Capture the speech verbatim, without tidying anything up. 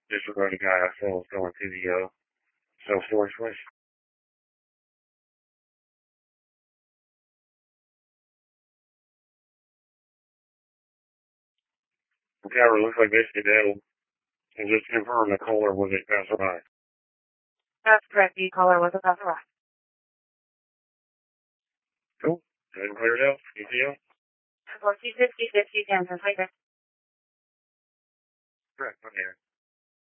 disregard the guy I saw was going to the uh, self-storage place. The camera looks like they skedaddled, and just confirm the caller was a passerby. That's correct. The caller was a passerby. Cool. Go ahead and clear it out. E T L? four two fifty, fifty, ten, ten, Correct. Okay.